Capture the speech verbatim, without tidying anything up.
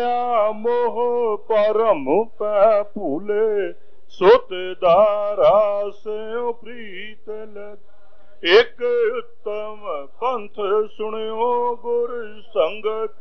मोह परम पै भूले सुत दारा से प्रीत लग एक उत्तम पंथ सुनियो गुर संगत